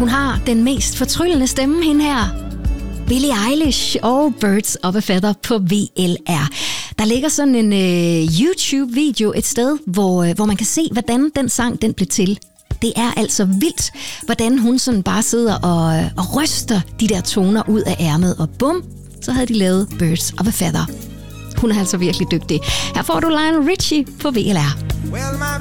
Hun har den mest fortryllende stemme, hende her. Billie Eilish og Birds of a Feather på VLR. Der ligger sådan en YouTube-video et sted, hvor man kan se, hvordan den sang den blev til. Det er altså vildt, hvordan hun sådan bare sidder og ryster de der toner ud af ærmet, og bum, så havde de lavet Birds of a Feather. Hun er altså virkelig dygtig. Her får du Lionel Richie på VLR. Well, my